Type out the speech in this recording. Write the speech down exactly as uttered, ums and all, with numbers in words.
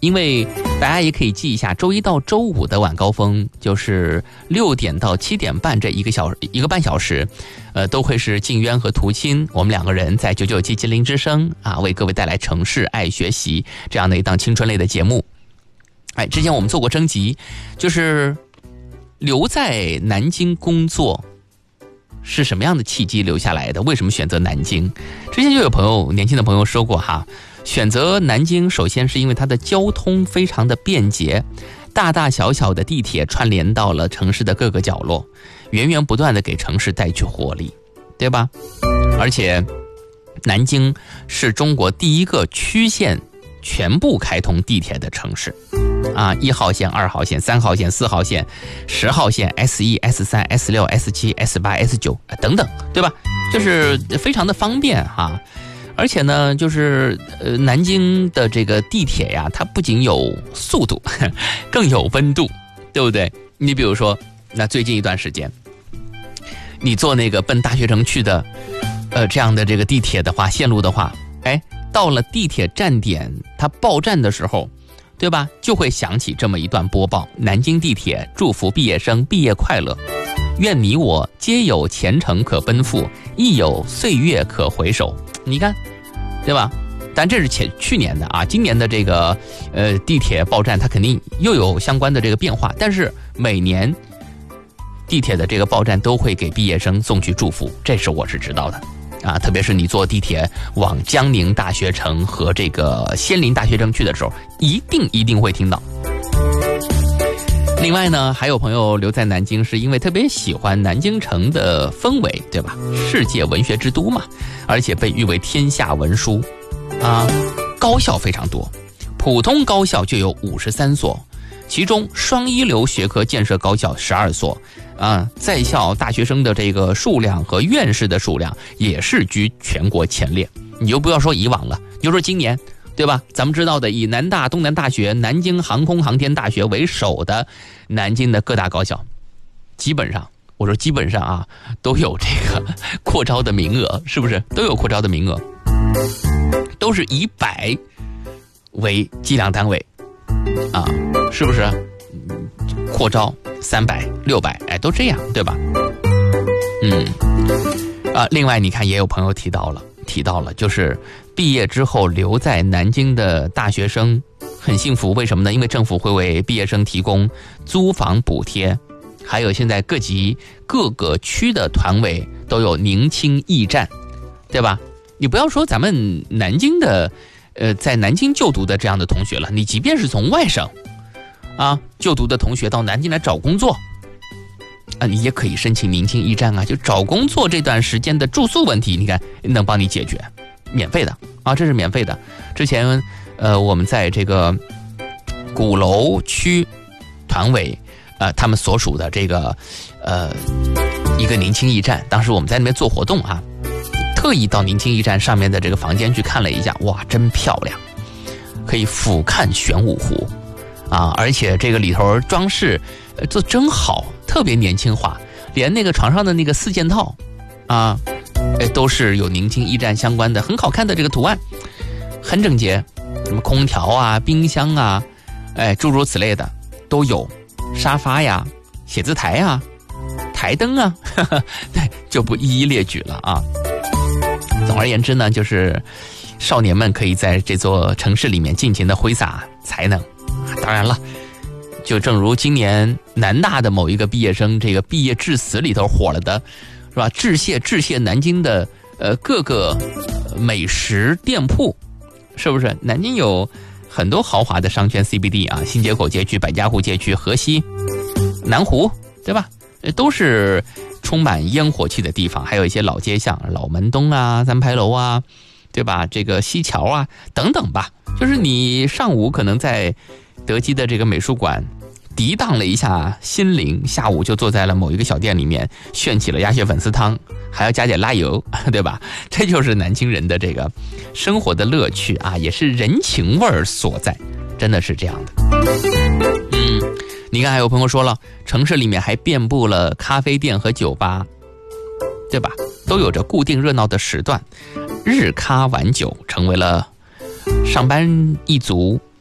因为大家也可以记一下，周一到周五的晚高峰就是六点到七点半这一个小一个半小时，呃，都会是静渊和涂青我们两个人在九九七吉林之声啊，为各位带来城市爱学习这样的一档青春类的节目。哎，之前我们做过征集，就是留在南京工作是什么样的契机留下来的？为什么选择南京？之前就有朋友，年轻的朋友说过哈，选择南京首先是因为它的交通非常的便捷，大大小小的地铁串联到了城市的各个角落，源源不断的给城市带去活力，对吧？而且南京是中国第一个区县全部开通地铁的城市啊，一号线、二号线、三号线、四号线、十号线、S 一、S 三、S 六、S 七、S 八、S 九等等，对吧？就是非常的方便哈。而且呢，就是呃，南京的这个地铁呀，它不仅有速度，更有温度，对不对？你比如说，那最近一段时间，你坐那个奔大学城去的，呃，这样的这个地铁的话，线路的话，哎，到了地铁站点，它报站的时候，对吧？就会响起这么一段播报：南京地铁祝福毕业生毕业快乐，愿你我皆有前程可奔赴，亦有岁月可回首。你看，对吧？但这是前去年的啊，今年的这个呃地铁报站，它肯定又有相关的这个变化。但是每年地铁的这个报站都会给毕业生送去祝福，这是我是知道的啊。特别是你坐地铁往江宁大学城和这个仙林大学城去的时候，一定一定会听到。另外呢，还有朋友留在南京是因为特别喜欢南京城的氛围，对吧？世界文学之都嘛，而且被誉为天下文书啊。高校非常多，普通高校就有五十三所，其中双一流学科建设高校十二所啊，在校大学生的这个数量和院士的数量也是居全国前列。你就不要说以往了，你就说今年，对吧？咱们知道的以南大、东南大学、南京航空航天大学为首的南京的各大高校，基本上我说基本上啊，都有这个扩招的名额，是不是？都有扩招的名额，都是以百为计量单位啊，是不是？扩招三百、六百，哎，都这样，对吧？嗯，啊，另外你看，也有朋友提到了，提到了，就是毕业之后留在南京的大学生很幸福，为什么呢？因为政府会为毕业生提供租房补贴，还有现在各级各个区的团委都有宁青驿站，对吧？你不要说咱们南京的，呃，在南京就读的这样的同学了，你即便是从外省啊就读的同学到南京来找工作啊，你也可以申请宁青驿站啊，就找工作这段时间的住宿问题，你看能帮你解决，免费的啊，这是免费的。之前呃，我们在这个鼓楼区团委呃他们所属的这个呃一个宁青驿站，当时我们在那边做活动啊，特意到宁青驿站上面的这个房间去看了一下，哇，真漂亮，可以俯瞰玄武湖啊，而且这个里头装饰呃做真好，特别年轻化，连那个床上的那个四件套啊，哎，都是有宁青驿站相关的很好看的这个图案，很整洁，什么空调啊、冰箱啊，哎，诸如此类的都有，沙发呀、写字台呀、台灯啊，呵呵，对，就不一一列举了啊。总而言之呢，就是少年们可以在这座城市里面尽情的挥洒才能。当然了，就正如今年南大的某一个毕业生这个毕业致辞里头火了的，是吧？致谢致谢南京的呃各个美食店铺，是不是？南京有很多豪华的商圈 C B D 啊，新街口街区、百家湖街区、河西、南湖，对吧？都是充满烟火气的地方，还有一些老街巷，老门东啊、三牌楼啊，对吧？这个西桥啊等等吧，就是你上午可能在德基的这个美术馆涤荡了一下心灵，下午就坐在了某一个小店里面炫起了鸭血粉丝汤，还要加点辣油，对吧？这就是南京人的这个生活的乐趣啊，也是人情味儿所在，真的是这样的。嗯，你看还有朋友说了，城市里面还遍布了咖啡店和酒吧，对吧？都有着固定热闹的时段，日咖晚酒成为了上班一族